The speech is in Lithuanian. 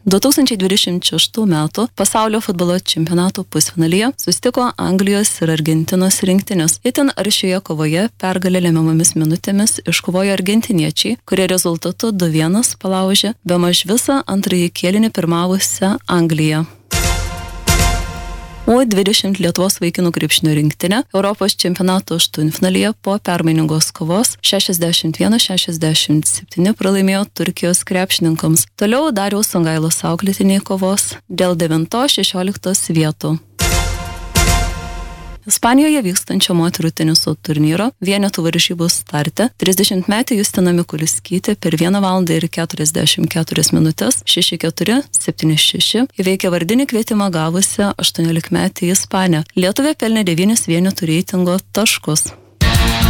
2026 metų pasaulio futbolo čempionato pusfinalyje susitiko Anglijos ir Argentinos rinktinės. Itin aršioje kovoje pergalę lemiamomis minutėmis iškovojo argentiniečiai, kurie rezultatu 2-1 palaužė bemaž visą antrąjį kėlinį pirmavusią Angliją. U20 Lietuvos vaikinų krepšinio rinktinė Europos čempionato aštuntfinalyje po permainingos kovos 61-67 pralaimėjo Turkijos krepšininkams. Toliau Dariaus Songailos auklėtiniai kovos dėl 9-16 vietų. Ispanijoje vykstančio moterų teniso turnyro vienetų varžybų starte 30-metė Justina Mikuliskytė per 1 valandą ir 44 minutės 6-4, 7-6 įveikė vardinį kvietimą gavusią 18-metį Ispanę. Lietuvė pelnė 9 vienetų reitingo taškus.